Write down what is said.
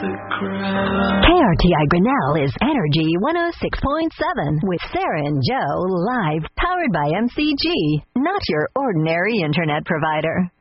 KRTI Grinnell is Energy 106.7 with Sarah and Joe live, powered by MCG, not your ordinary internet provider.